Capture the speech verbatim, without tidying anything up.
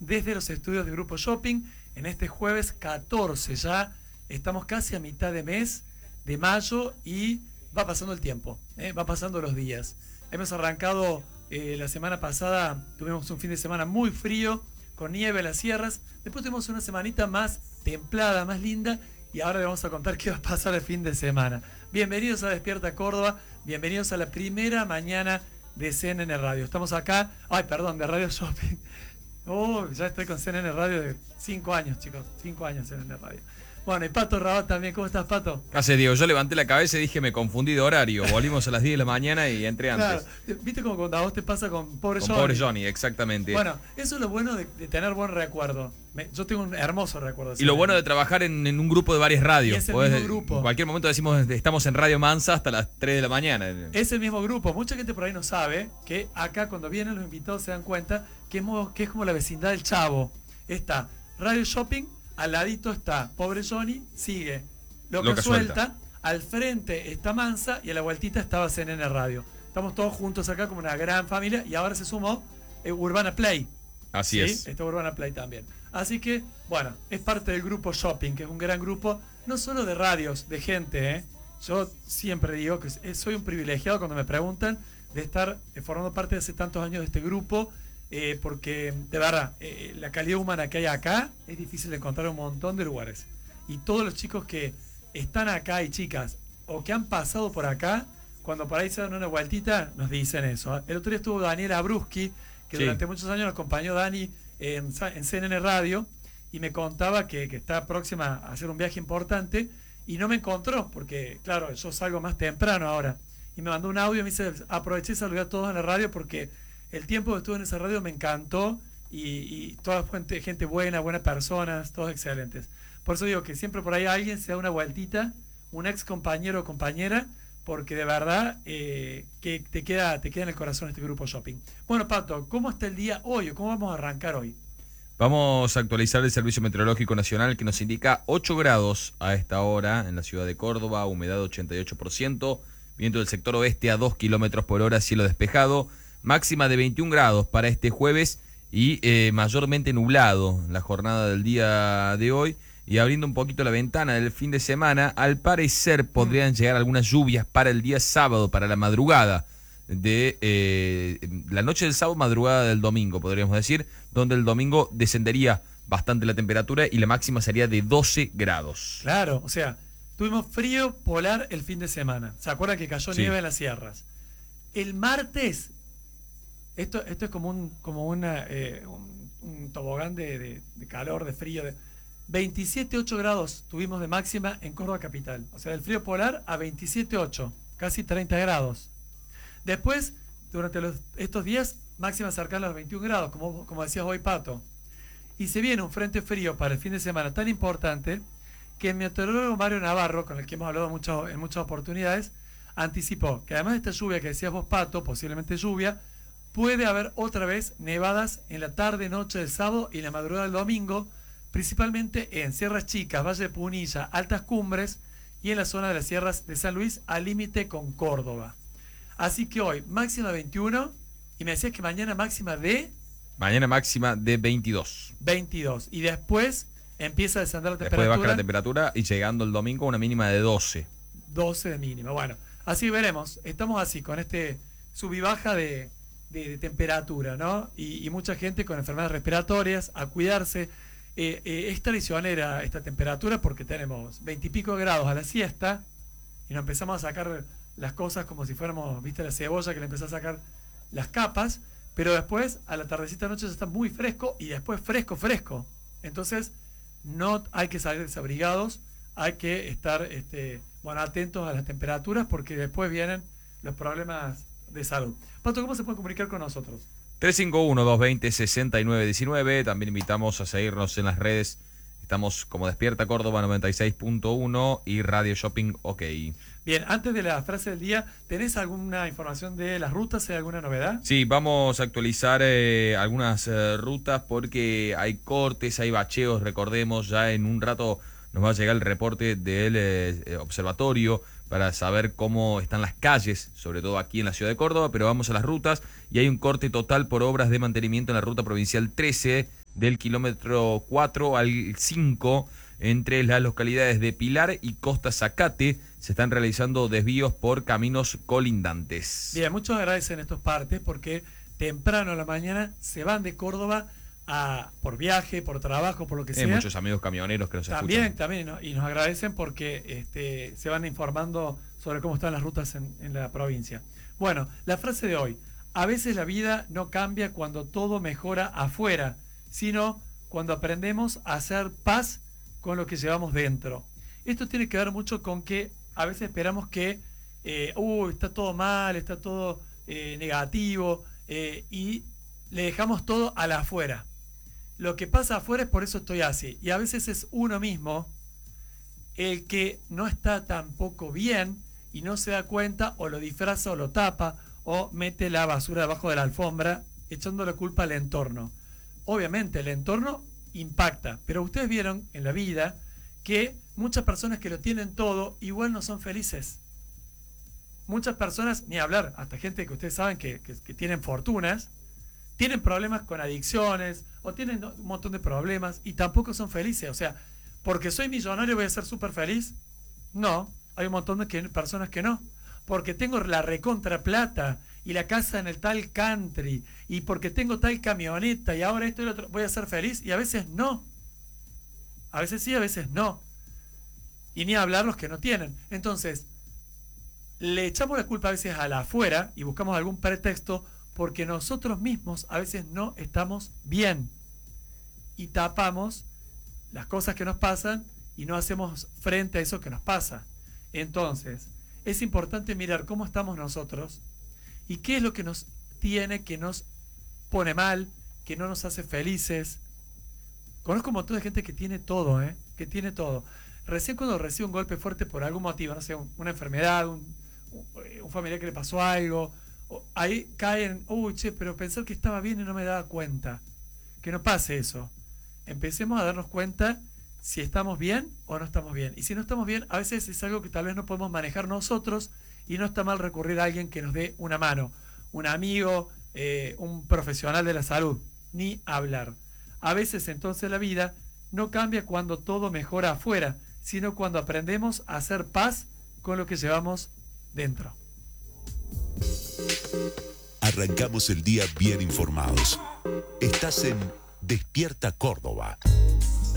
desde los estudios de Grupo Shopping en este jueves catorce. Ya estamos casi a mitad de mes de mayo y va pasando el tiempo, ¿eh? Va pasando los días. Hemos arrancado eh, la semana pasada, tuvimos un fin de semana muy frío, con nieve en las sierras. Después tuvimos una semanita más templada, más linda, y ahora le vamos a contar qué va a pasar el fin de semana. Bienvenidos a Despierta Córdoba, bienvenidos a la primera mañana de C N N Radio. Estamos acá, ay, perdón, de Radio Shopping. Oh, ya estoy con C N N Radio de cinco años, chicos, cinco años C N N Radio. Bueno, y Pato Rabat también. ¿Cómo estás, Pato? Hace Diego, yo levanté la cabeza y dije, me confundí de horario. Volvimos a las diez de la mañana y entré antes. Claro. ¿Viste como cuando a vos te pasa con Pobre con Johnny? Pobre Johnny, exactamente. Bueno, eso es lo bueno de, de tener buen recuerdo. Me, yo tengo un hermoso recuerdo. Y lo bueno de trabajar en, en un grupo de varias radios. Y es el Podés, mismo grupo. En cualquier momento decimos, estamos en Radio Mansa hasta las tres de la mañana. Es el mismo grupo. Mucha gente por ahí no sabe que acá cuando vienen los invitados se dan cuenta que es, que es como la vecindad del Chavo. Está Radio Shopping, al ladito está Pobre Johnny, sigue Loca, Loca suelta, suelta, al frente está Mansa y a la vueltita estaba C N N Radio. Estamos todos juntos acá como una gran familia y ahora se sumó eh, Urbana Play. Así ¿sí? es. Está Urbana Play también. Así que, bueno, es parte del grupo Shopping, que es un gran grupo, no solo de radios, de gente, ¿eh? Yo siempre digo que soy un privilegiado cuando me preguntan de estar eh, formando parte de hace tantos años de este grupo. Eh, porque de verdad eh, la calidad humana que hay acá es difícil de encontrar en un montón de lugares, y todos los chicos que están acá y chicas o que han pasado por acá, cuando por ahí se dan una vueltita nos dicen eso. El otro día estuvo Daniela Abruski, que sí, durante muchos años nos acompañó Dani en, en C N N Radio, y me contaba que, que está próxima a hacer un viaje importante y no me encontró porque claro, yo salgo más temprano ahora, y me mandó un audio y me dice, aproveché y saludé a todos en la radio porque el tiempo que estuve en esa radio me encantó, y, y toda gente, gente buena, buenas personas, todos excelentes. Por eso digo que siempre por ahí alguien se da una vueltita, un ex compañero o compañera, porque de verdad eh, que te queda, te queda en el corazón este grupo Shopping. Bueno, Pato, ¿cómo está el día hoy? ¿Cómo vamos a arrancar hoy? Vamos a actualizar el Servicio Meteorológico Nacional, que nos indica ocho grados a esta hora en la ciudad de Córdoba, humedad ochenta y ocho por ciento, viento del sector oeste a dos kilómetros por hora, cielo despejado. Máxima de veintiún grados para este jueves y eh, mayormente nublado la jornada del día de hoy. Y abriendo un poquito la ventana del fin de semana, al parecer podrían mm. llegar algunas lluvias para el día sábado, para la madrugada de eh, la noche del sábado, madrugada del domingo, podríamos decir, donde el domingo descendería bastante la temperatura y la máxima sería de doce grados. Claro, o sea, tuvimos frío polar el fin de semana. ¿Se acuerdan que cayó sí. nieve en las sierras? El martes... Esto, esto es como un como una, eh, un, un tobogán de, de, de calor, de frío. De veintisiete punto ocho grados tuvimos de máxima en Córdoba capital. O sea, del frío polar a veintisiete punto ocho, casi treinta grados. Después, durante los, estos días, máxima cercana a los veintiún grados, como, como decías hoy, Pato. Y se viene un frente frío para el fin de semana tan importante que el meteorólogo Mario Navarro, con el que hemos hablado mucho, en muchas oportunidades, anticipó que además de esta lluvia que decías vos, Pato, posiblemente lluvia, puede haber otra vez nevadas en la tarde, noche del sábado y la madrugada del domingo, principalmente en Sierras Chicas, Valle de Punilla, Altas Cumbres y en la zona de las sierras de San Luis, al límite con Córdoba. Así que hoy máxima veintiuno, y me decías que mañana máxima de... Mañana máxima de veintidós. veintidós. Y después empieza a descender la temperatura. Después baja la temperatura y llegando el domingo una mínima de doce. doce de mínima. Bueno, así veremos. Estamos así, con este sub y baja de... De, de temperatura, ¿no? Y, y mucha gente con enfermedades respiratorias, a cuidarse. Eh, eh, es traicionera esta temperatura porque tenemos veintipico grados a la siesta y nos empezamos a sacar las cosas como si fuéramos, viste, la cebolla que le empezó a sacar las capas, pero después a la tardecita noche ya está muy fresco y después fresco, fresco. Entonces no hay que salir desabrigados, hay que estar este, bueno, atentos a las temperaturas porque después vienen los problemas de salud. Pato, ¿cómo se puede comunicar con nosotros? tres cinco uno, dos dos cero, seis nueve uno nueve. También invitamos a seguirnos en las redes. Estamos como Despierta Córdoba noventa y seis punto uno y Radio Shopping OK. Bien, antes de la frase del día, ¿tenés alguna información de las rutas? ¿Hay alguna novedad? Sí, vamos a actualizar eh, algunas eh, rutas porque hay cortes, hay bacheos. Recordemos, ya en un rato nos va a llegar el reporte del eh, observatorio para saber cómo están las calles, sobre todo aquí en la ciudad de Córdoba, pero vamos a las rutas y hay un corte total por obras de mantenimiento en la ruta provincial trece del kilómetro cuatro al cinco entre las localidades de Pilar y Costa Zacate. Se están realizando desvíos por caminos colindantes. Bien, muchos agradecen estos partes porque temprano a la mañana se van de Córdoba a, por viaje, por trabajo, por lo que Hay sea. muchos amigos camioneros que nos También, escuchan. también, ¿no? Y nos agradecen porque este, se van informando sobre cómo están las rutas en, en la provincia. Bueno, la frase de hoy: a veces la vida no cambia cuando todo mejora afuera, sino cuando aprendemos a hacer paz con lo que llevamos dentro. Esto tiene que ver mucho con que a veces esperamos que eh, uh, está todo mal, está todo eh, negativo, eh, y le dejamos todo a la afuera. Lo que pasa afuera es por eso estoy así. Y a veces es uno mismo el que no está tampoco bien y no se da cuenta, o lo disfraza o lo tapa, o mete la basura debajo de la alfombra echando la culpa al entorno. Obviamente el entorno impacta, pero ustedes vieron en la vida que muchas personas que lo tienen todo igual no son felices. Muchas personas, ni hablar, hasta gente que ustedes saben que, que, que tienen fortunas, tienen problemas con adicciones o tienen un montón de problemas y tampoco son felices. O sea, porque soy millonario voy a ser súper feliz. No, hay un montón de que, personas que no. Porque tengo la recontra plata y la casa en el tal country y porque tengo tal camioneta y ahora esto y lo otro, voy a ser feliz. Y a veces no. A veces sí, a veces no. Y ni hablar los que no tienen. Entonces, le echamos la culpa a veces a la afuera y buscamos algún pretexto porque nosotros mismos a veces no estamos bien. Y tapamos las cosas que nos pasan y no hacemos frente a eso que nos pasa. Entonces, es importante mirar cómo estamos nosotros y qué es lo que nos tiene, que nos pone mal, que no nos hace felices. Conozco un montón de gente que tiene todo, ¿eh? Que tiene todo. Recién cuando recibe un golpe fuerte por algún motivo, no sé, una enfermedad, un, un familiar que le pasó algo, ahí caen, uy, che, pero pensar que estaba bien y no me daba cuenta. Que no pase eso. Empecemos a darnos cuenta si estamos bien o no estamos bien. Y si no estamos bien, a veces es algo que tal vez no podemos manejar nosotros y no está mal recurrir a alguien que nos dé una mano. Un amigo, eh, un profesional de la salud. Ni hablar. A veces entonces la vida no cambia cuando todo mejora afuera, sino cuando aprendemos a hacer paz con lo que llevamos dentro. Arrancamos el día bien informados. Estás en Despierta Córdoba.